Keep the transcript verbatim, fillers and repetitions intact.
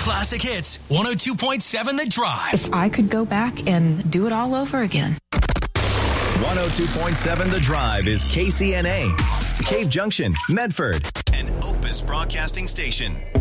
classic hits. one oh two point seven The Drive. If I could go back and do it all over again. one oh two point seven The Drive is K C N A, Cave Junction, Medford, and Opus Broadcasting Station.